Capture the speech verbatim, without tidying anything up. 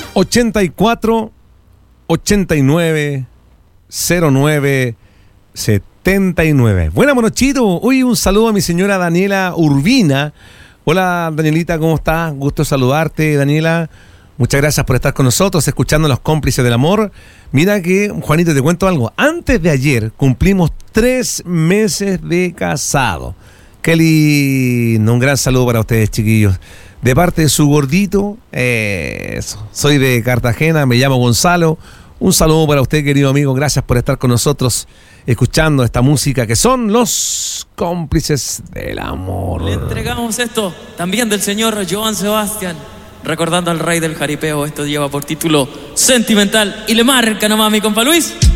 ochenta y cuatro, ochenta y nueve, cero nueve, setenta y nueve. Buena, Monochito. Hoy un saludo a mi señora Daniela Urbina. Hola, Danielita, ¿cómo estás? Gusto saludarte, Daniela. Muchas gracias por estar con nosotros, escuchando Los Cómplices del Amor. Mira que, Juanito, te cuento algo. Antes de ayer cumplimos tres meses de casado. Qué lindo. Un gran saludo para ustedes, chiquillos. De parte de su gordito, eh, eso. Soy de Cartagena, me llamo Gonzalo. Un saludo para usted, querido amigo. Gracias por estar con nosotros, escuchando esta música que son Los Cómplices del Amor. Le entregamos esto también del señor Joan Sebastián, recordando al rey del jaripeo. Esto lleva por título Sentimental y le marca nomás mi compa Luis.